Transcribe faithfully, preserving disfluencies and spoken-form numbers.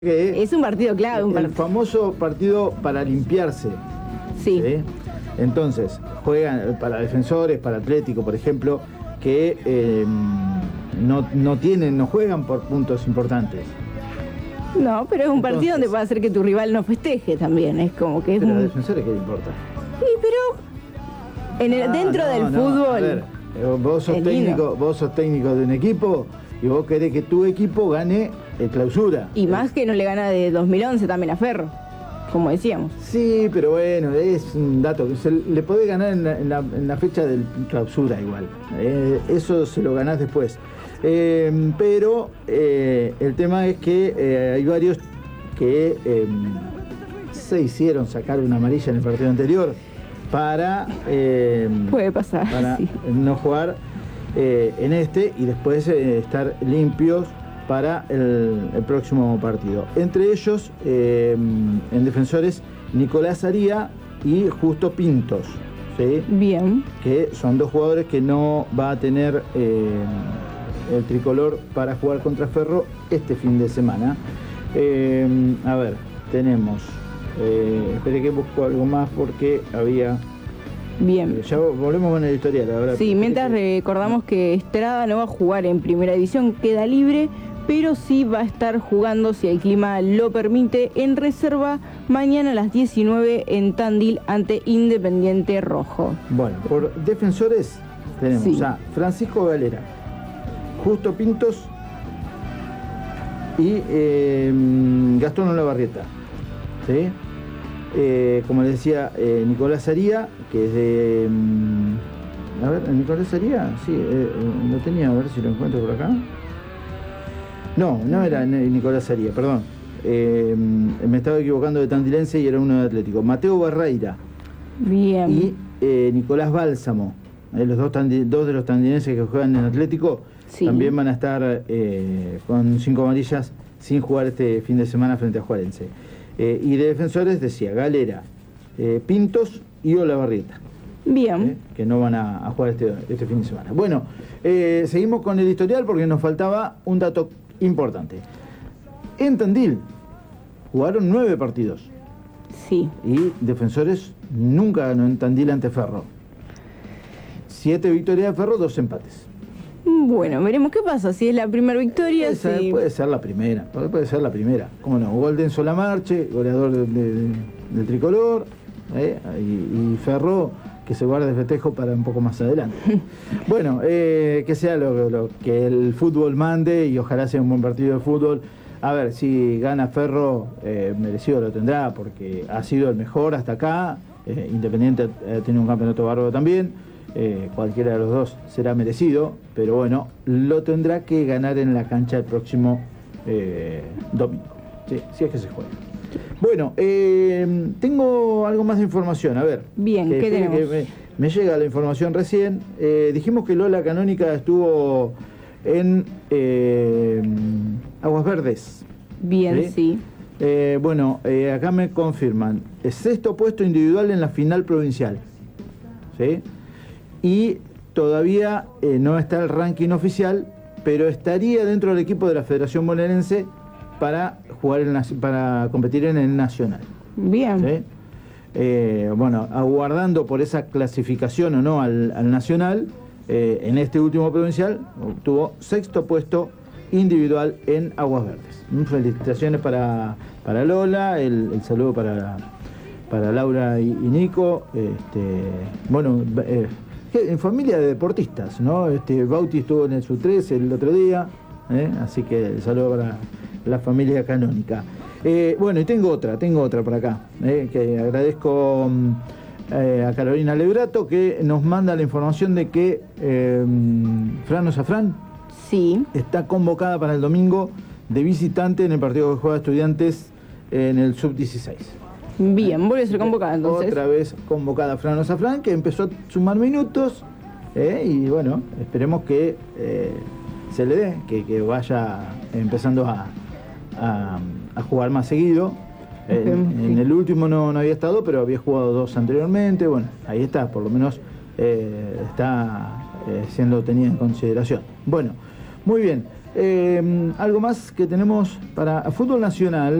Que es un partido clave, un el partido. famoso partido para limpiarse. Sí. ¿Sí? Entonces, juegan para defensores, para Atlético, por ejemplo, que eh, no, no tienen, no juegan por puntos importantes. No, pero es un Entonces, partido donde puede hacer que tu rival no festeje también. Es como que es pero a un... defensores, ¿qué le importa? Sí, pero en el, Ah, dentro no, del no, fútbol. a ver, eh, vos sos es lindo. técnico, vos sos técnico de un equipo y vos querés que tu equipo gane el clausura. Y más que no le gana de dos mil once también a Ferro, como decíamos. Sí, pero bueno, es un dato que se le podés ganar en la, en la, en la fecha del clausura igual. Eh, eso se lo ganás después. Eh, pero eh, el tema es que eh, hay varios que eh, se hicieron sacar una amarilla en el partido anterior para, eh, Puede pasar, para sí. no jugar eh, en este y después eh, estar limpios para el, el próximo partido. Entre ellos, eh, en defensores, Nicolás Aría y Justo Pintos, ¿sí? Bien. Que son dos jugadores que no va a tener eh, el tricolor para jugar contra Ferro este fin de semana. Eh, a ver, tenemos... Eh, esperé que busco algo más porque había... Bien. Eh, ya volvemos con el historial, la verdad. Sí, mientras recordamos que Estrada no va a jugar en primera división, queda libre, pero sí va a estar jugando, si el clima lo permite, en reserva mañana a las diecinueve en Tandil ante Independiente Rojo. Bueno, por defensores tenemos Sí. a Francisco Galera, Justo Pintos y eh, Gastón Olavarrieta, ¿sí? Eh, como les decía, eh, Nicolás Aría, que es de... mm, a ver, Nicolás Aría, sí, eh, eh, lo tenía, a ver si lo encuentro por acá. No, no era Nicolás Aría, perdón. Eh, me estaba equivocando de Tandilense y era uno de Atlético. Mateo Barreira Bien. y eh, Nicolás Bálsamo, eh, los dos, tandi- dos de los tandilenses que juegan en Atlético, Sí. también van a estar eh, con cinco amarillas sin jugar este fin de semana frente a Juarense. Eh, y de defensores decía Galera, eh, Pintos y Olavarrieta, Bien. ¿eh? que no van a, a jugar este, este fin de semana. Bueno, eh, seguimos con el historial porque nos faltaba un dato importante. En Tandil jugaron nueve partidos Sí. y defensores nunca ganó en Tandil ante Ferro. Siete victorias de Ferro, dos empates. Bueno, veremos qué pasa. Si es la primera victoria, Puede ser, si... puede ser la primera, puede puede ser la primera. ¿Cómo no? Gol de Enzo Lamarche, goleador de- de- del tricolor, ¿eh? y, y Ferro que se guarda el festejo para un poco más adelante. Bueno, eh, que sea lo, lo que el fútbol mande y ojalá sea un buen partido de fútbol. A ver, si gana Ferro, eh, merecido lo tendrá porque ha sido el mejor hasta acá. Eh, Independiente eh, tiene un campeonato bárbaro también. Eh, cualquiera de los dos será merecido, pero bueno, lo tendrá que ganar en la cancha el próximo eh, domingo, sí, si es que se juega. Bueno, eh, tengo algo más de información, a ver. Bien, que, ¿qué que tenemos? me, me llega la información recién. Eh, dijimos que Lola Canónica estuvo en eh, Aguas Verdes. Bien, ¿Sí? sí. Eh, bueno, eh, acá me confirman, el sexto puesto individual en la final provincial, ¿sí? Y todavía eh, no está el ranking oficial, pero estaría dentro del equipo de la Federación Bonaerense para jugar en, para competir en el Nacional. Bien. ¿Sí? Eh, bueno, aguardando por esa clasificación o no al, al Nacional, eh, en este último provincial obtuvo sexto puesto individual en Aguas Verdes. Mm, Felicitaciones para, para Lola, el, el saludo para, para Laura y, y Nico. Este, bueno, eh, en familia de deportistas, ¿no? Este, Bauti estuvo en el sub tres el otro día, ¿eh? Así que el saludo para la familia canónica. Eh, bueno, y tengo otra, tengo otra por acá, ¿eh? Que agradezco eh, a Carolina Lebrato que nos manda la información de que eh, Frano Zafrán Sí. está convocada para el domingo de visitante en el partido que juega Estudiantes en el sub dieciséis. Bien, vuelve a ser convocada entonces. Otra vez convocada Frano Zafrán, que empezó a sumar minutos, ¿eh? Y bueno, esperemos que eh, se le dé, que, que vaya empezando a, a, a jugar más seguido. Esperemos, En, sí. en el último no, no había estado, pero había jugado dos anteriormente. Bueno, ahí está, por lo menos eh, está eh, siendo tenida en consideración. Bueno, muy bien. Eh, algo más que tenemos para fútbol nacional.